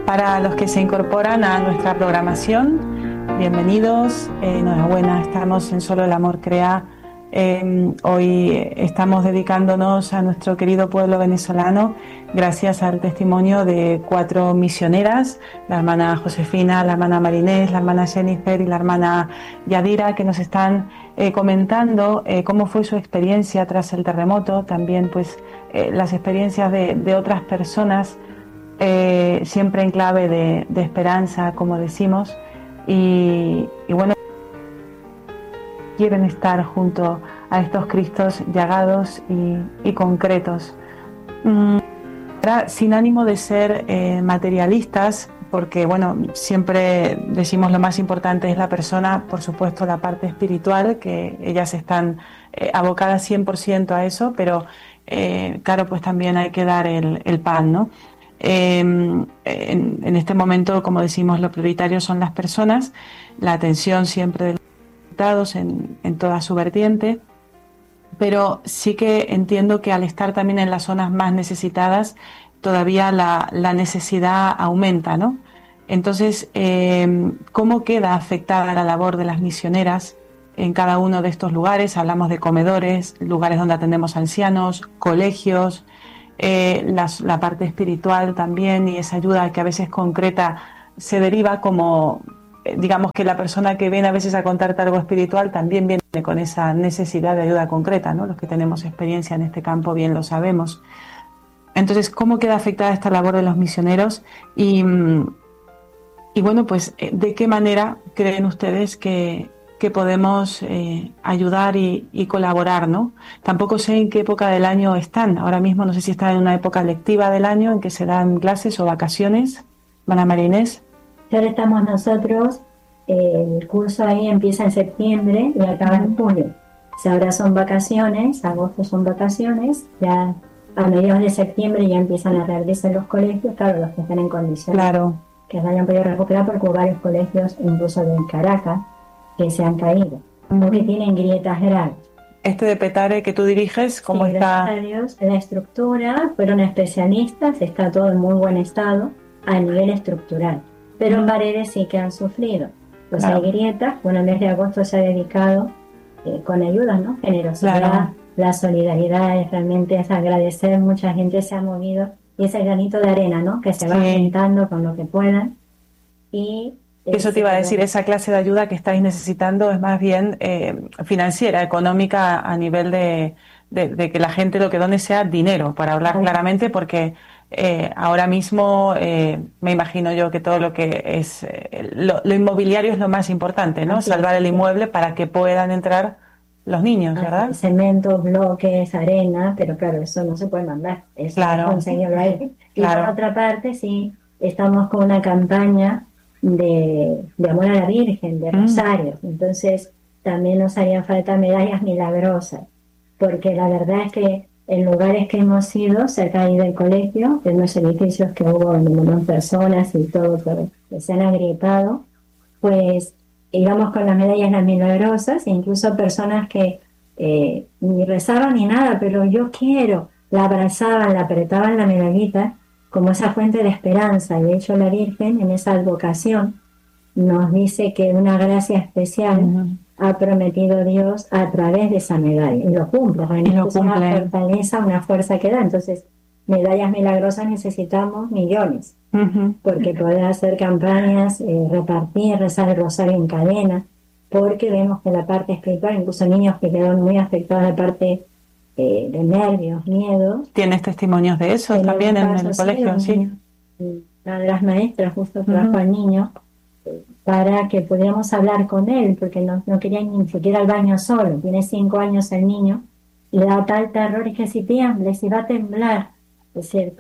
Para los que se incorporan a nuestra programación, bienvenidos, enhorabuena, estamos en Solo el Amor Crea. Hoy estamos dedicándonos a nuestro querido pueblo venezolano gracias al testimonio de 4 misioneras, la hermana Josefina, la hermana Marinés, la hermana Jennifer y la hermana Yadira, que nos están comentando cómo fue su experiencia tras el terremoto, también pues las experiencias de otras personas, siempre en clave de esperanza, como decimos, y bueno, quieren estar junto a estos Cristos llagados y concretos. Sin ánimo de ser materialistas, porque bueno, siempre decimos lo más importante es la persona, por supuesto la parte espiritual, que ellas están abocadas 100% a eso, pero claro, pues también hay que dar el pan, ¿no? En este momento, como decimos, lo prioritario son las personas, la atención siempre de los resultados en toda su vertiente, pero sí que entiendo que al estar también en las zonas más necesitadas, todavía la necesidad aumenta, ¿no? Entonces, ¿cómo queda afectada la labor de las misioneras en cada uno de estos lugares? Hablamos de comedores, lugares donde atendemos ancianos, colegios, la parte espiritual también, y esa ayuda que a veces concreta se deriva como, digamos que la persona que viene a veces a contarte algo espiritual también viene con esa necesidad de ayuda concreta, ¿no? Los que tenemos experiencia en este campo bien lo sabemos. Entonces, ¿cómo queda afectada esta labor de los misioneros? Y bueno, pues, ¿de qué manera creen ustedes que podemos ayudar y colaborar, ¿no? Tampoco sé en qué época del año están. Ahora mismo no sé si están en una época lectiva del año en que se dan clases o vacaciones. Ana María Inés. Ahora estamos nosotros, el curso ahí empieza en septiembre y acaba en julio. O sea, ahora son vacaciones, agosto son vacaciones, ya a mediados de septiembre ya empiezan a reabrirse los colegios, claro, los que están en condiciones, claro, que se hayan podido recuperar, porque hubo varios colegios, incluso de Caracas, que se han caído, porque tienen grietas graves. Este de Petare que tú diriges, ¿cómo está? Gracias a Dios, la estructura, fueron especialistas, está todo en muy buen estado a nivel estructural, pero en paredes sí que han sufrido. Pues claro, hay grietas. Bueno, el mes de agosto se ha dedicado con ayudas, ¿no? Generosidad, claro, la solidaridad, realmente es agradecer, mucha gente se ha movido, y ese granito de arena, ¿no? Que se va juntando con lo que puedan. Y eso te iba a decir, esa clase de ayuda que estáis necesitando es más bien financiera, económica, a nivel de que la gente lo que done sea dinero, para hablar claramente, porque ahora mismo me imagino yo que todo lo que es lo inmobiliario es lo más importante, ¿no? Salvar el inmueble para que puedan entrar los niños, ¿verdad? Cemento, bloques, arena, pero claro, eso no se puede mandar, eso claro, conseguirlo ahí. Y claro, por otra parte, sí, estamos con una campaña de amor a la Virgen, de rosarios. Entonces también nos harían falta medallas milagrosas, porque la verdad es que en lugares que hemos ido, se ha caído el colegio, en los edificios que hubo en un personas y todo, que se han agrietado, pues íbamos con las medallas las milagrosas, e incluso personas que ni rezaban ni nada, pero yo quiero, la abrazaban, la apretaban la medallita, como esa fuente de esperanza. Y de hecho la Virgen en esa advocación nos dice que una gracia especial ha prometido Dios a través de esa medalla, y lo cumple, es una fortaleza, una fuerza que da. Entonces, medallas milagrosas necesitamos millones, porque poder hacer campañas, repartir, rezar el rosario en cadena, porque vemos que la parte espiritual, incluso niños que quedaron muy afectados de parte de nervios, miedos. ¿Tienes testimonios de eso también en el colegio? Sí. Una de las maestras justo trajo al niño para que pudiéramos hablar con él, porque no quería ni siquiera al baño solo. Tiene 5 años el niño, y le da tal terror, es que si tiembla, si va a temblar. Es decir,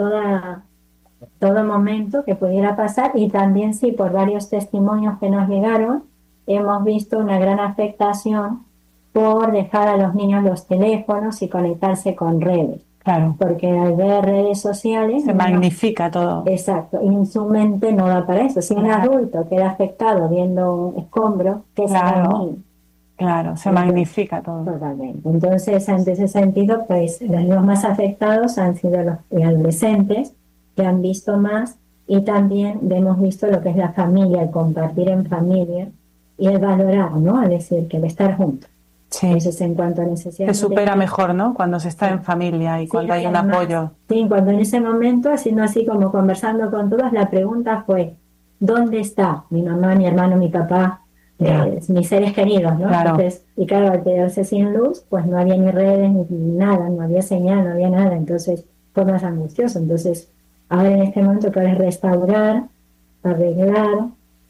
todo momento que pudiera pasar. Y también sí, por varios testimonios que nos llegaron, hemos visto una gran afectación por dejar a los niños los teléfonos y conectarse con redes. Claro. Porque al ver redes sociales se magnifica todo. Exacto, y en su mente no da para eso. Si un adulto queda afectado viendo un escombro, ¿qué será un niño? Claro, se magnifica todo. Totalmente. Entonces, ante ese sentido, pues los más afectados han sido los adolescentes, que han visto más Y también hemos visto lo que es la familia, el compartir en familia y el valorar, ¿no? Es decir, que el estar juntos. Sí. Entonces, en cuanto a Se necesidades supera materiales, mejor, ¿no? Cuando se está en familia y sí, cuando hay un además, apoyo. sí, cuando en ese momento, haciendo así como conversando con todas, la pregunta fue, ¿dónde está mi mamá, mi hermano, mi papá, Ya, mis seres queridos, ¿no? claro. Entonces, y claro, al quedarse sin luz, pues no había ni redes ni nada, no había señal, no había nada, entonces fue más angustioso. Entonces, ahora en este momento puedes restaurar, arreglar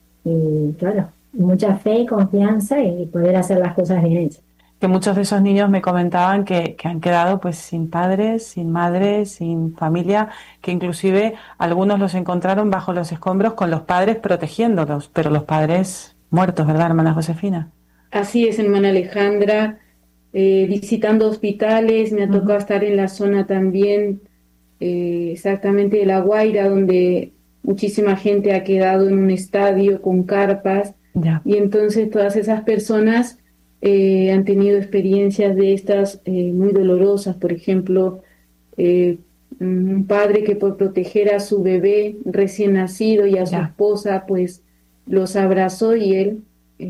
y, claro, mucha fe y confianza y poder hacer las cosas bien hechas. Que muchos de esos niños me comentaban que han quedado pues sin padres, sin madres, sin familia, que inclusive algunos los encontraron bajo los escombros con los padres protegiéndolos, pero los padres muertos, ¿verdad, hermana Josefina? Así es, hermana Alejandra, visitando hospitales, me ha tocado estar en la zona también, exactamente de La Guaira, donde muchísima gente ha quedado en un estadio con carpas, Ya, y entonces todas esas personas han tenido experiencias de estas muy dolorosas. Por ejemplo, eh, un padre que por proteger a su bebé recién nacido y a su ya, esposa, pues los abrazó y él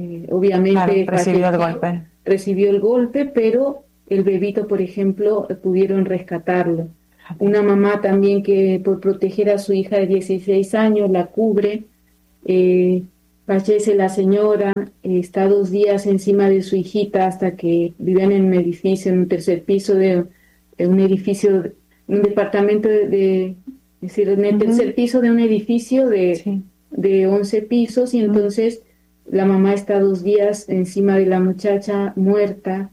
claro, obviamente recibió el falleció, golpe. recibió el golpe, pero el bebito, por ejemplo, pudieron rescatarlo. Fíjate. Una mamá también que por proteger a su hija de 16 años la cubre, eh, fallece la señora, está 2 días encima de su hijita hasta que vivían en un edificio, en un tercer piso de un edificio, un departamento es decir, en el tercer piso de un edificio Sí, de 11 pisos, y entonces la mamá está 2 días encima de la muchacha muerta,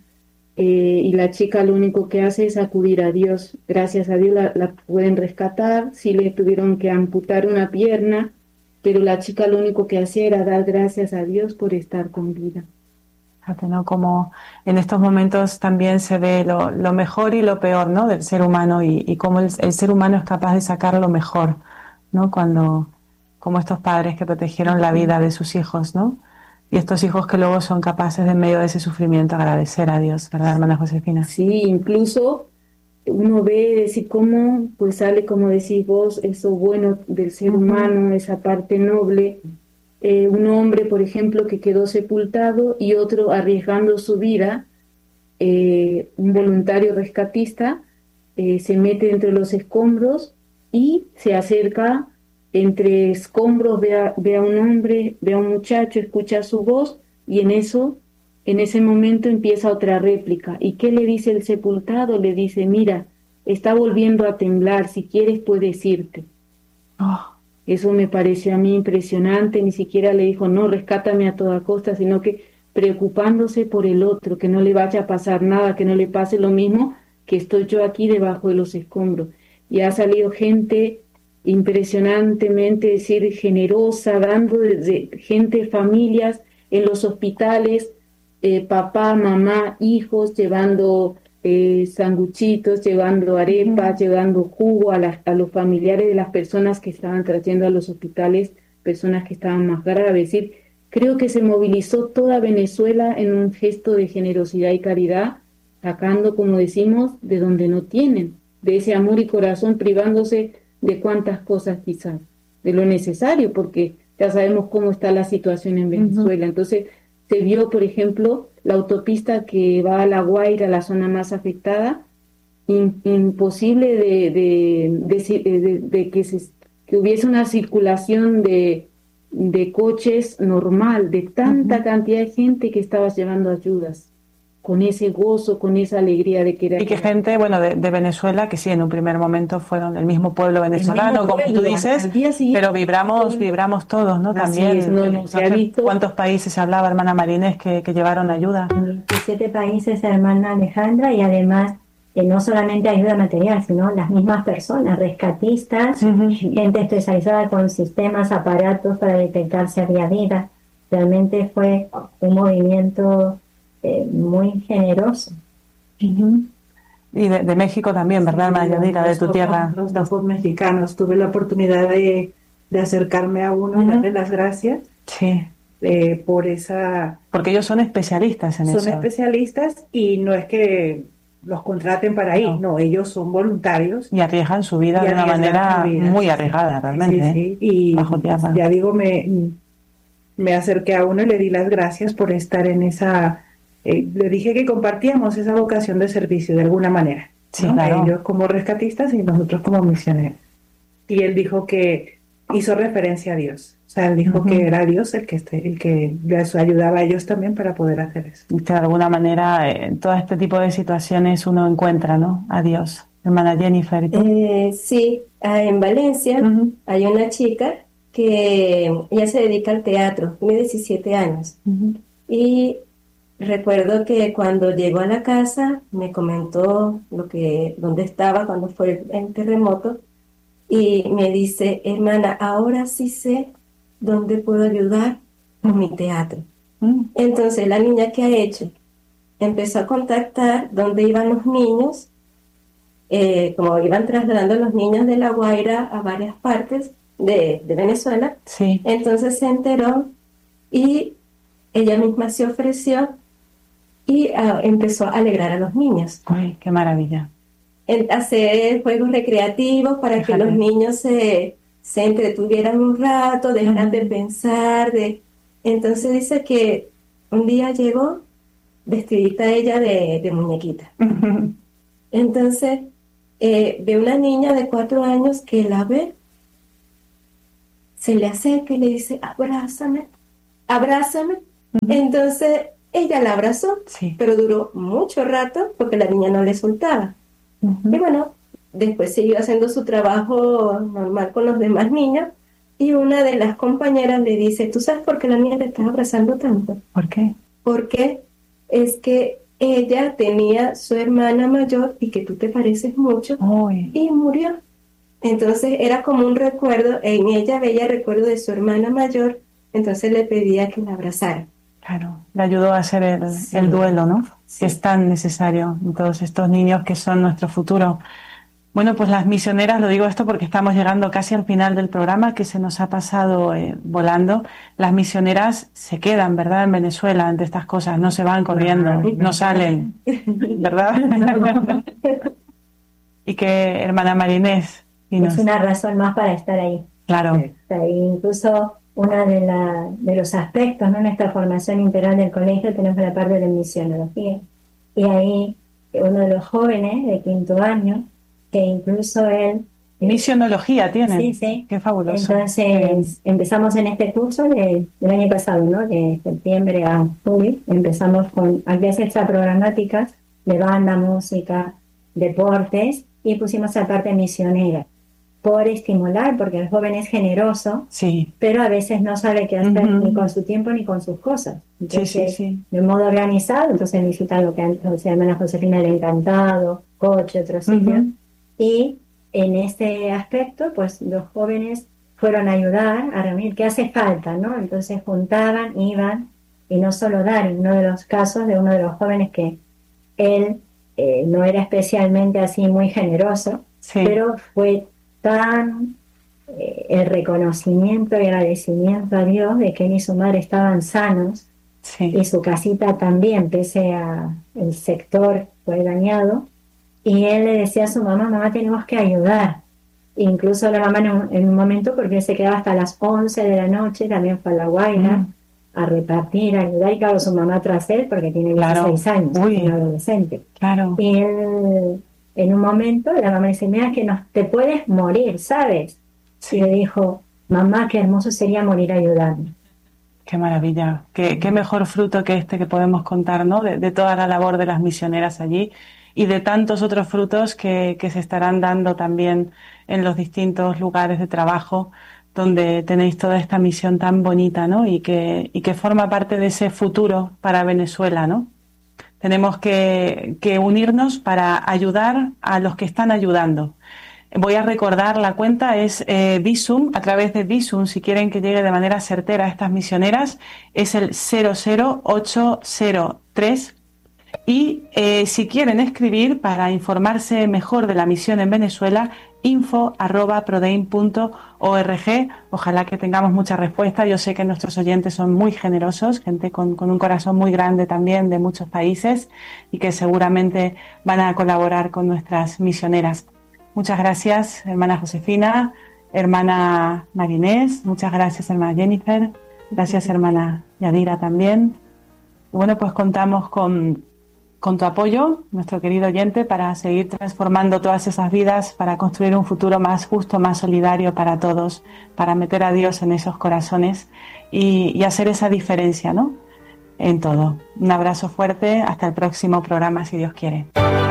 y la chica lo único que hace es acudir a Dios. Gracias a Dios la pueden rescatar, sí le tuvieron que amputar una pierna, pero la chica lo único que hacía era dar gracias a Dios por estar con vida. fíjate, ¿no? Como en estos momentos también se ve lo mejor y lo peor, ¿no? Del ser humano y cómo el ser humano es capaz de sacar lo mejor, ¿no? Cuando, como estos padres que protegieron la vida de sus hijos, ¿no? Y estos hijos que luego son capaces de en medio de ese sufrimiento agradecer a Dios, ¿verdad, hermana Josefina? Sí, incluso uno ve decir cómo pues sale, como decís vos, eso bueno del ser humano, esa parte noble. Un hombre, por ejemplo, que quedó sepultado y otro arriesgando su vida, un voluntario rescatista, se mete entre los escombros y se acerca entre escombros, ve a un hombre, ve a un muchacho, escucha su voz, y en ese momento empieza otra réplica. ¿Y qué le dice el sepultado? Le dice, mira, está volviendo a temblar, si quieres puedes irte. Oh, Eso me pareció a mí impresionante. Ni siquiera le dijo, no, rescátame a toda costa, sino que preocupándose por el otro, que no le vaya a pasar nada, que no le pase lo mismo que estoy yo aquí debajo de los escombros. Y ha salido gente impresionantemente, es decir, generosa, dando desde gente, familias en los hospitales, papá, mamá, hijos, llevando sanguchitos, llevando arepas, llevando jugo a los familiares de las personas que estaban trayendo a los hospitales, personas que estaban más graves. Es decir, creo que se movilizó toda Venezuela en un gesto de generosidad y caridad, sacando, como decimos, de donde no tienen, de ese amor y corazón, privándose de cuantas cosas quizás, de lo necesario, porque ya sabemos cómo está la situación en Venezuela. Entonces, se vio, por ejemplo, la autopista que va a La Guaira, la zona más afectada, imposible de que hubiese una circulación de coches normal, de tanta cantidad de gente que estaba llevando ayudas, con ese gozo, con esa alegría de querer. y que gente, bueno, de Venezuela, que sí, en un primer momento fueron el mismo pueblo venezolano, como tú dices, pero vibramos todos, ¿no? También, es, no se ha visto. ¿Cuántos países hablaba, hermana Marínez, que llevaron ayuda? 27 países, hermana Alejandra, y además no solamente ayuda material, sino las mismas personas, rescatistas, gente especializada con sistemas, aparatos para detectar si había vida. Realmente fue un movimiento muy generoso. Y de México también, ¿verdad, Sí, Mayadira, de tu tierra? Los dos mexicanos. Tuve la oportunidad de acercarme a uno y darle las gracias Sí, por esa... porque ellos son especialistas en Son eso. especialistas y no es que los contraten para ir, no, ellos son voluntarios. Y arriesgan su vida Y de una arriesgan manera su vida, muy sí. arriesgada, realmente. Sí, y Bajo tierra. ya digo, me acerqué a uno y le di las gracias por estar en esa, le dije que compartíamos esa vocación de servicio de alguna manera, Sí, ¿no? claro. Ellos como rescatistas y nosotros como misioneros. Y él dijo que hizo referencia a Dios. O sea, él dijo que era Dios el que les ayudaba a ellos también para poder hacer eso. Y que de alguna manera en todo este tipo de situaciones uno encuentra, ¿no? A Dios. Hermana Jennifer, ¿y tú? Sí, en Valencia hay una chica que ella se dedica al teatro, tiene 17 años. Y recuerdo que cuando llegó a la casa me comentó dónde estaba cuando fue el terremoto y me dice, hermana, ahora sí sé dónde puedo ayudar con mi teatro. Entonces la niña, ¿qué ha hecho? Empezó a contactar dónde iban los niños, como iban trasladando los niños de La Guaira a varias partes de Venezuela. Sí. Entonces se enteró y ella misma se ofreció y empezó a alegrar a los niños. ¡Ay, qué maravilla! Hacer juegos recreativos para que los niños se entretuvieran un rato, dejaran de pensar. Entonces dice que un día llegó vestidita ella de muñequita. Entonces ve una niña de 4 años que la ve, se le acerca y le dice, abrázame, abrázame. Entonces ella la abrazó, pero duró mucho rato porque la niña no le soltaba. Y bueno, después siguió haciendo su trabajo normal con los demás niños y una de las compañeras le dice, ¿tú sabes por qué la niña te está abrazando tanto? ¿Por qué? Porque es que ella tenía su hermana mayor y que tú te pareces mucho y murió. Entonces era como un recuerdo, en ella veía recuerdo de su hermana mayor, entonces le pedía que la abrazara. Claro, le ayudó a hacer el duelo, ¿no? Sí. Que es tan necesario en todos estos niños que son nuestro futuro. Bueno, pues las misioneras, lo digo esto porque estamos llegando casi al final del programa, que se nos ha pasado volando. Las misioneras se quedan, ¿verdad?, en Venezuela ante estas cosas, no se van corriendo, no salen, ¿verdad? Y que, hermana Marinés... Es una razón más para estar ahí. Claro. Incluso uno de los aspectos, ¿no?, en esta formación integral del colegio tenemos la parte de misionología. Y ahí uno de los jóvenes de 5º año, que incluso él... Misionología tiene. Sí, sí. Qué fabuloso. Entonces empezamos en este curso del año pasado, ¿no?, de septiembre a julio. Empezamos con actividades extraprogramáticas de banda, música, deportes, y pusimos la parte misionera por estimular, porque el joven es generoso, pero a veces no sabe qué hacer ni con su tiempo ni con sus cosas. Entonces, de modo organizado, entonces visita lo que antes se llama la Josefina del Encantado, Coche, otros sitios. Y en este aspecto, pues los jóvenes fueron a ayudar a reunir qué hace falta, ¿no? Entonces juntaban, iban, y no solo dar. En uno de los casos de uno de los jóvenes que él no era especialmente así muy generoso, pero fue tan el reconocimiento y agradecimiento a Dios de que él y su madre estaban sanos, y su casita también, pese a el sector fue dañado, y él le decía a su mamá, mamá, tenemos que ayudar. Incluso la mamá en un momento, porque él se quedaba hasta las 11 de la noche, también fue a La Guaira a repartir, a ayudar, y claro, su mamá tras él, porque tiene 16 años, un adolescente. Y él, en un momento, la mamá dice, mira que te puedes morir, ¿sabes? Y le dijo, mamá, qué hermoso sería morir ayudando. Qué maravilla, qué mejor fruto que este que podemos contar, ¿no?, de toda la labor de las misioneras allí y de tantos otros frutos que se estarán dando también en los distintos lugares de trabajo donde tenéis toda esta misión tan bonita, ¿no?, y que forma parte de ese futuro para Venezuela, ¿no? Tenemos que unirnos para ayudar a los que están ayudando. Voy a recordar, la cuenta es Visum, a través de Visum, si quieren que llegue de manera certera a estas misioneras, es el 00803 Y si quieren escribir para informarse mejor de la misión en Venezuela, info@prodeim.org. Ojalá que tengamos mucha respuesta. Yo sé que nuestros oyentes son muy generosos, gente con un corazón muy grande también de muchos países y que seguramente van a colaborar con nuestras misioneras. Muchas gracias, hermana Josefina, hermana Marinés, muchas gracias, hermana Jennifer, gracias, hermana Yadira también. Y bueno, pues contamos con tu apoyo, nuestro querido oyente, para seguir transformando todas esas vidas, para construir un futuro más justo, más solidario para todos, para meter a Dios en esos corazones y hacer esa diferencia, ¿no? En todo. Un abrazo fuerte, hasta el próximo programa, si Dios quiere.